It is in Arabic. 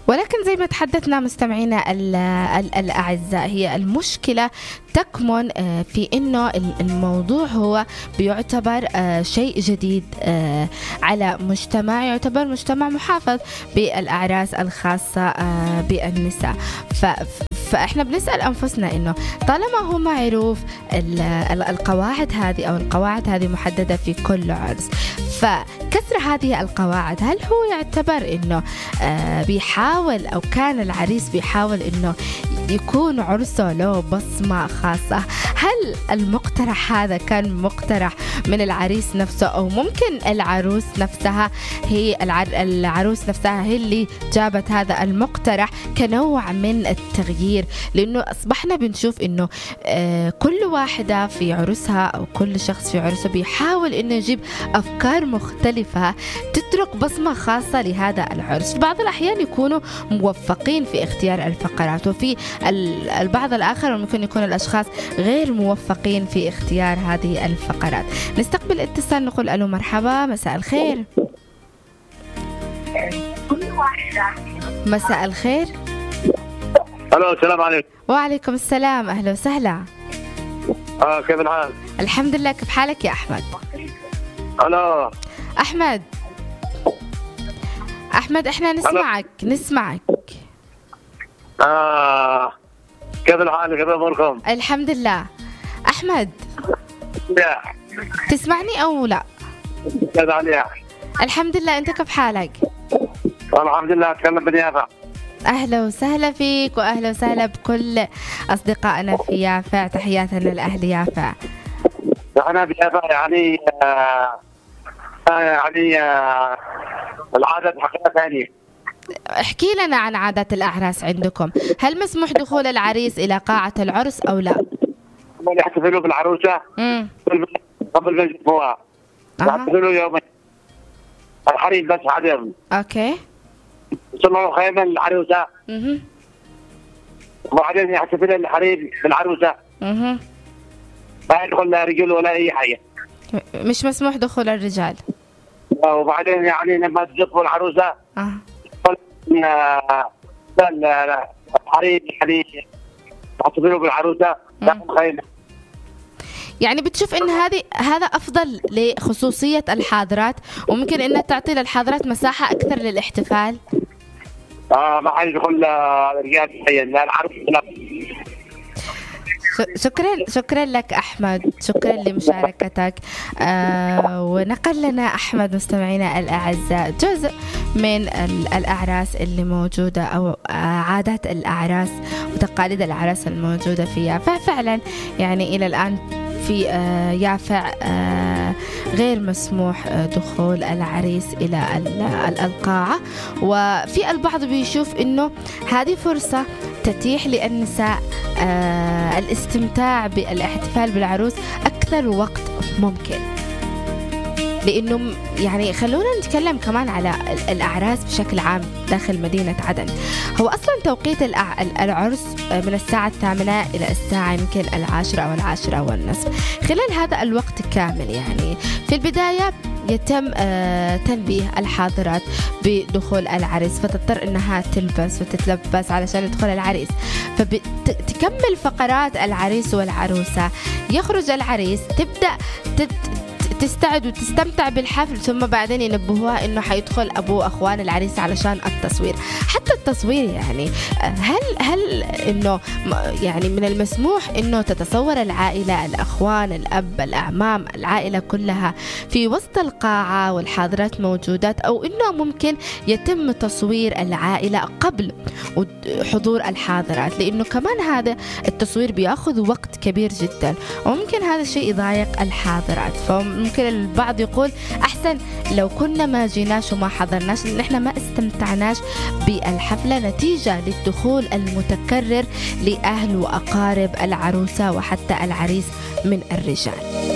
ولكن زي ما تحدثنا مستمعينا الأعزاء، هي المشكلة تكمن في إنه الموضوع هو بيعتبر شيء جديد على مجتمع يعتبر مجتمع محافظ بالأعراس الخاصة بالنساء. فإحنا بنسأل أنفسنا إنه طالما هو معروف القواعد هذه أو القواعد هذه محددة في كل عرس، فكسر هذه القواعد هل هو يعتبر إنه بيحاول أو كان العريس بيحاول إنه يكون عرسه له بصمة خاصة؟ هل المقترح هذا كان مقترح من العريس نفسه، أو ممكن العروس نفسها هي العروس نفسها هي اللي جابت هذا المقترح كنوع من التغيير؟ لأنه أصبحنا بنشوف إنه كل واحدة في عرسها أو كل شخص في عرسه بيحاول إنه يجيب أفكار مختلفة تترك بصمة خاصة لهذا العرس. في بعض الأحيان يكونوا موفقين في اختيار الفقرات، وفي البعض الآخر ممكن يكون الأشخاص غير موفقين في اختيار هذه الفقرات. نستقبل اتصال، نقول ألو مرحبا، مساء الخير. مساء الخير. الو السلام عليكم. وعليكم السلام، أهلا وسهلا. كيف الحال؟ الحمد لله، كيف حالك يا أحمد؟ الو أحمد إحنا نسمعك. كيف الحال؟ كيف أموركم؟ الحمد لله. أحمد تسمعني أو لا؟ كيف عليك؟ الحمد لله، أنت كيف حالك؟ الحمد لله. أتكلم بن يافع. أهلا وسهلا فيك، وأهلا وسهلا بكل أصدقائنا في يافع. تحياتنا لأهل يافع. نحن بيافع يعني العادة حقيقة ثانية. احكي لنا عن عادات الأعراس عندكم. هل مسموح دخول العريس إلى قاعة العرس أو لا؟ هم يحتفلوا بالعروسة قبل ما يجيبوها. يحتفلوا يومين الحريم بس عادهم. أوكي. يصنعوا خيمة للعروسة. وبعدين يحتفلوا الحريم بالعروسة. ما يدخل رجل ولا أي حاجة. مش مسموح دخول الرجال. وبعدين يعني لما تجيبوا العروسة الحريم يعني يحتفلوا بالعروسة خيمة. يعني بتشوف ان هذا افضل لخصوصية الحاضرات، وممكن انها تعطي للحاضرات مساحة اكثر للاحتفال. ما حد يدخل الرجال لا العروس لا. شكرا لك أحمد، شكرا لمشاركتك. ونقل لنا أحمد مستمعينا الأعزاء جزء من الأعراس اللي موجودة أو عادات الأعراس وتقاليد الأعراس الموجودة في يافع. فعلا يعني إلى الآن في يافع غير مسموح دخول العريس إلى القاعة، وفي البعض بيشوف إنه هذه فرصة تتيح للنساء الاستمتاع بالاحتفال بالعروس أكثر وقت ممكن. لأنه يعني خلونا نتكلم كمان على الأعراس بشكل عام داخل مدينة عدن. هو أصلا توقيت العرس من الساعة 8 إلى الساعة يمكن 10 أو 10:30. خلال هذا الوقت كامل يعني في البداية يتم تنبيه الحاضرات بدخول العريس، فتضطر انها تلبس وتتلبس علشان يدخل العريس، فتكمل فقرات العريس والعروسة. يخرج العريس، تبدأ تستعد وتستمتع بالحفل، ثم بعدين ينبهوها انه حيدخل ابو اخوان العريس علشان التصوير. حتى التصوير يعني هل انه يعني من المسموح انه تتصور العائلة، الاخوان، الاب، الاعمام، العائلة كلها في وسط القاعة والحاضرات موجودات، او انه ممكن يتم تصوير العائلة قبل حضور الحاضرات؟ لانه كمان هذا التصوير بياخذ وقت كبير جدا، وممكن هذا الشيء يضايق الحاضرات. فممكن البعض يقول أحسن لو كنا ما جيناش وما حضرناش، لأن احنا ما استمتعناش بالحفلة نتيجة للدخول المتكرر لأهل وأقارب العروسة وحتى العريس من الرجال.